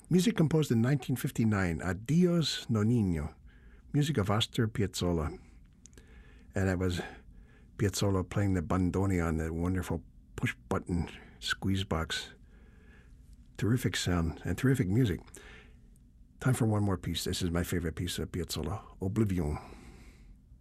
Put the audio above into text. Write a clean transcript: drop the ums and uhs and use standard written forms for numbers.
Music composed in 1959, Adios Nonino, music of Astor Piazzolla. And that was Piazzolla playing the bandoneon, that wonderful push-button squeeze box. Terrific sound and terrific music. Time for one more piece. This is my favorite piece of Piazzolla, Oblivion.